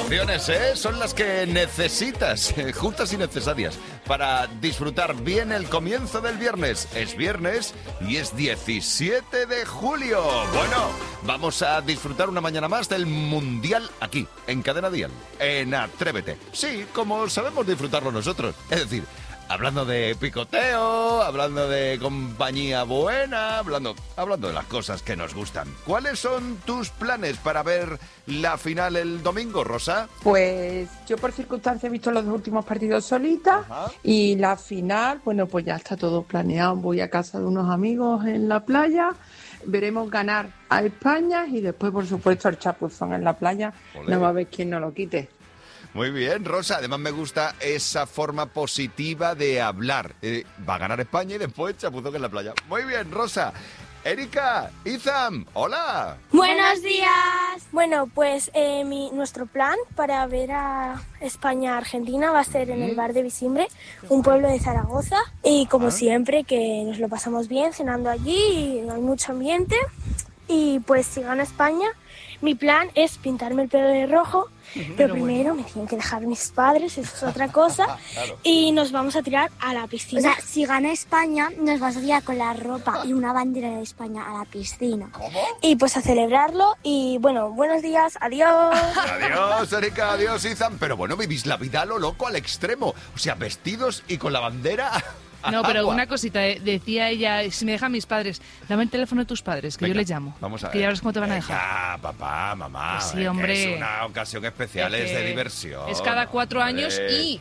canciones, ¿eh? Son las que necesitas, justas y necesarias, para disfrutar bien el comienzo del viernes. Es viernes y es 17 de julio. Bueno, vamos a disfrutar una mañana más del Mundial aquí, en Cadena Dial, en Atrévete. Sí, como sabemos disfrutarlo nosotros. Es decir, hablando de picoteo, hablando de compañía buena, hablando de las cosas que nos gustan. ¿Cuáles son tus planes para ver la final el domingo, Rosa? Pues yo por circunstancias he visto los dos últimos partidos solita. Ajá. Y la final, bueno, pues ya está todo planeado. Voy a casa de unos amigos en la playa, veremos ganar a España y después, por supuesto, el chapuzón en la playa. Olé. No va a haber quien no lo quite. Muy bien, Rosa. Además me gusta esa forma positiva de hablar. Va a ganar España y después chapuzón en la playa. Muy bien, Rosa. Erika, Izam, hola. Buenos días. Bueno, pues nuestro plan para ver a España-Argentina va a ser en el bar de Visimbre, un pueblo de Zaragoza. Y como siempre, que nos lo pasamos bien cenando allí, y hay mucho ambiente. Y pues si gana España, mi plan es pintarme el pelo de rojo. Pero primero me tienen que dejar mis padres, eso es otra cosa. Claro. Y nos vamos a tirar a la piscina. O sea, si gana España, nos vas a tirar con la ropa y una bandera de España a la piscina. ¿Cómo? Y pues a celebrarlo. Y bueno, buenos días, adiós. Adiós, Erika, adiós, Izam. Pero bueno, vivís la vida a lo loco, al extremo. O sea, vestidos y con la bandera. No, pero una cosita, decía ella, si me dejan mis padres, dame el teléfono de tus padres, que venga, yo les llamo. Vamos a ver. Que ya verás cómo te van a dejar. Papá, mamá. Pues sí, hombre. Es una ocasión especial, es de diversión. Es cada 4 años y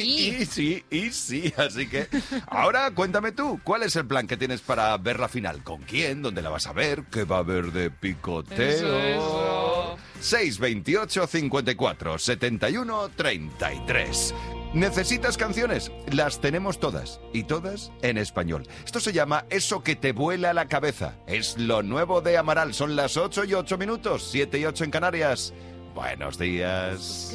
sí. Así que, ahora cuéntame tú, ¿cuál es el plan que tienes para ver la final? ¿Con quién? ¿Dónde la vas a ver? ¿Qué va a haber de picoteo? Eso. 628 54 71 33. ¿Necesitas canciones? Las tenemos todas, y todas en español. Esto se llama Eso que te vuela la cabeza. Es lo nuevo de Amaral. Son las 8:08, 7:08 en Canarias. Buenos días.